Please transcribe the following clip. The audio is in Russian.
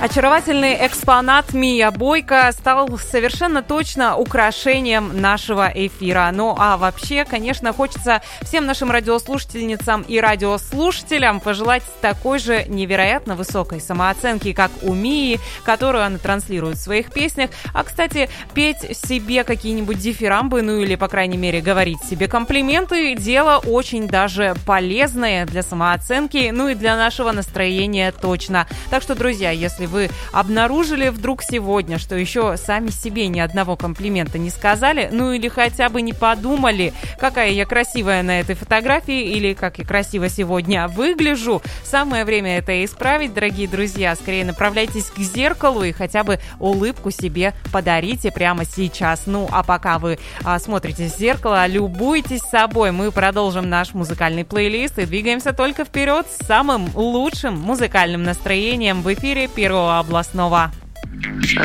Очаровательный экспонат Мия Бойко стал совершенно точно украшением нашего эфира. Ну а вообще, конечно, хочется всем нашим радиослушательницам и радиослушателям пожелать такой же невероятно высокой самооценки, как у Мии, которую она транслирует в своих песнях. А, кстати, петь себе какие-нибудь дифирамбы, ну или, по крайней мере, говорить себе комплименты – дело очень даже полезное для самооценки, ну и для нашего настроения точно. Так что, друзья, если вы обнаружили вдруг сегодня, что еще сами себе ни одного комплимента не сказали, ну или хотя бы не подумали, какая я красивая на этой фотографии или как я красиво сегодня выгляжу, самое время это исправить, дорогие друзья. Скорее направляйтесь к зеркалу и хотя бы улыбку себе подарите прямо сейчас. Ну а пока вы смотрите в зеркало, любуйтесь собой. Мы продолжим наш музыкальный плейлист и двигаемся только вперед с самым лучшим музыкальным настроением в эфире Первого областного.